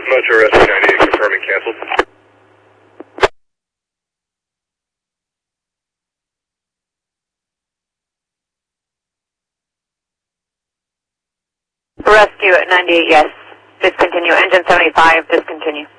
Motor Rescue 98 confirming canceled. Rescue at 98, yes. Discontinue. Engine 75, discontinue.